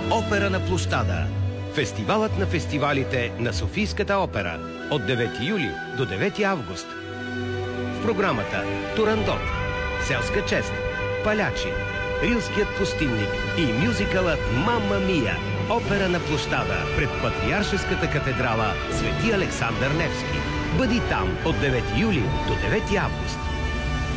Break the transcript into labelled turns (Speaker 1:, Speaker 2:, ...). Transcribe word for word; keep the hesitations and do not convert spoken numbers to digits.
Speaker 1: Опера на площада. Фестивалът на фестивалите на Софийската опера от девети юли до девети август. В програмата Турандот, Селска чест, Палячи, Рилският пустинник и мюзикълът Мама Мия. Опера на площада пред Патриаршеската катедрала Свети Александър Невски. Бъди там от девети юли до девети август.